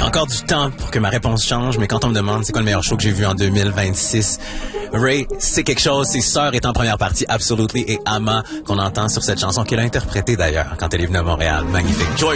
a encore du temps pour que ma réponse change, mais quand on me demande c'est quoi le meilleur show que j'ai vu en 2026, Ray, c'est quelque chose. Ses sœurs étant en première partie, Absolutely, et Ama, qu'on entend sur cette chanson qu'elle a interprétée d'ailleurs quand elle est venue à Montréal. Magnifique. Joy